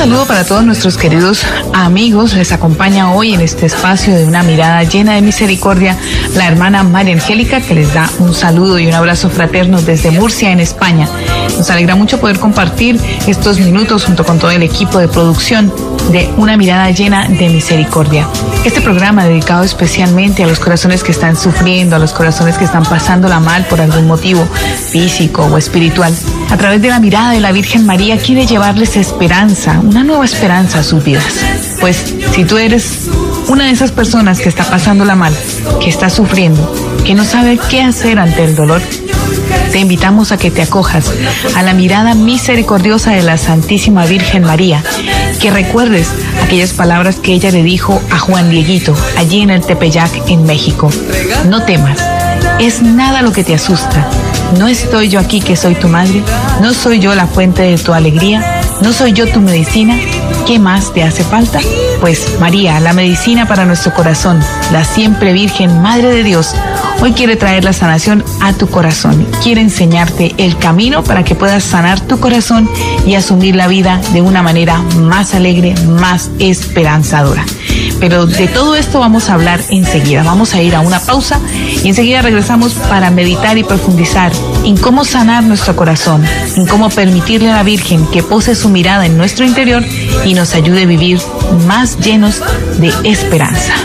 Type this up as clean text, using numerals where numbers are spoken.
saludo para todos nuestros queridos amigos. Les acompaña hoy en este espacio de Una Mirada Llena de Misericordia la hermana María Angélica, que les da un saludo y un abrazo fraterno desde Murcia, en España. Nos alegra mucho poder compartir estos minutos junto con todo el equipo de producción de Una Mirada Llena de Misericordia. Este programa dedicado especialmente a los corazones que están sufriendo, a los corazones que están pasándola mal por algún motivo físico o espiritual. A través de la mirada de la Virgen María quiere llevarles esperanza, una nueva esperanza a sus vidas. Pues si tú eres una de esas personas que está pasándola mal, que está sufriendo, que no sabe qué hacer ante el dolor, te invitamos a que te acojas a la mirada misericordiosa de la Santísima Virgen María, que recuerdes aquellas palabras que ella le dijo a Juan Dieguito allí en el Tepeyac, en México. No temas, es nada lo que te asusta. ¿No estoy yo aquí que soy tu madre? ¿No soy yo la fuente de tu alegría? ¿No soy yo tu medicina? ¿Qué más te hace falta? Pues María, la medicina para nuestro corazón, la siempre Virgen, Madre de Dios, hoy quiere traer la sanación a tu corazón. Quiere enseñarte el camino para que puedas sanar tu corazón y asumir la vida de una manera más alegre, más esperanzadora. Pero de todo esto vamos a hablar enseguida. Vamos a ir a una pausa y enseguida regresamos para meditar y profundizar en cómo sanar nuestro corazón, en cómo permitirle a la Virgen que pose su mirada en nuestro interior y nos ayude a vivir más llenos de esperanza.